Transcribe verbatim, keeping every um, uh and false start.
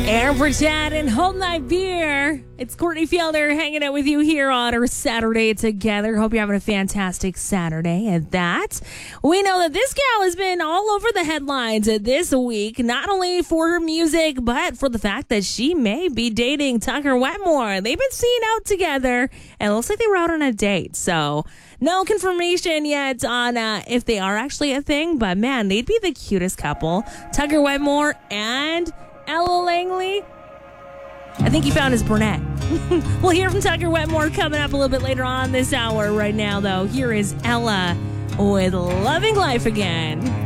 Amber Chat and Whole Night Beer. It's Courtney Fielder hanging out with you here on our Saturday together. Hope you're having a fantastic Saturday at that. We know that this gal has been all over the headlines this week, not only for her music, but for the fact that she may be dating Tucker Wetmore. They've been seen out together, and it looks like they were out on a date. So no confirmation yet on uh, if they are actually a thing, but man, they'd be the cutest couple. Tucker Wetmore and Ella Langley. I think he found his brunette. We'll hear from Tucker Wetmore coming up a little bit later on this hour. Right now, though, here is Ella with Loving Life Again.